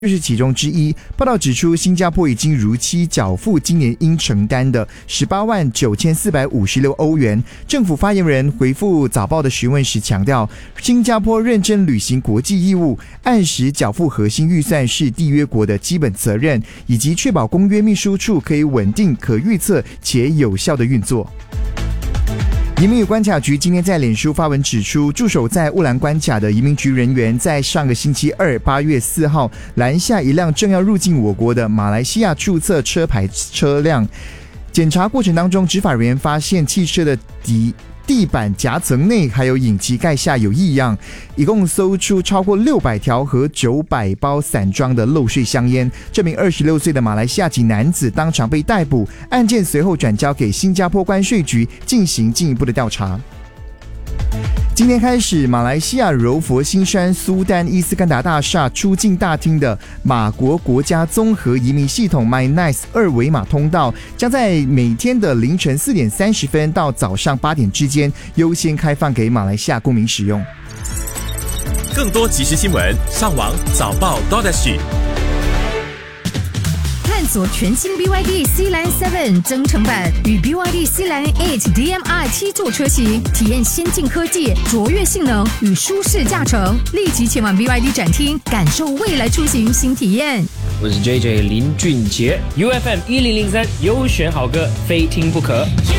就是其中之一。报道指出，新加坡已经如期缴付今年应承担的189456欧元。政府发言人回复早报的询问时强调，新加坡认真履行国际义务，按时缴付核心预算是缔约国的基本责任，以及确保公约秘书处可以稳定、可预测且有效的运作。移民与关卡局今天在脸书发文指出，驻守在乌兰关卡的移民局人员在上个星期二8月4号拦下一辆正要入境我国的马来西亚注册车牌车辆。检查过程当中，执法人员发现汽车的地板夹层内还有引擎盖下有异样，一共搜出超过600条和900包散装的漏税香烟。这名26岁的马来西亚籍男子当场被逮捕，案件随后转交给新加坡关税局进行进一步的调查。今天开始，马来西亚柔佛新山苏丹伊斯干达大厦出境大厅的马国国家综合移民系统 MyNice 二维码通道，将在每天的凌晨4点30分到早上8点之间优先开放给马来西亚公民使用。 更多即时新闻，上网早报 .SG。 探索全新 BYD Sealand 7增程版与 BYD Sealand 8 DMI 7座车型，体验先进科技、卓越性能与舒适驾乘。立即前往 BYD 展厅，感受未来出行新体验。 我是 JJ 林俊杰 ，UFM 1003优选好歌，非听不可。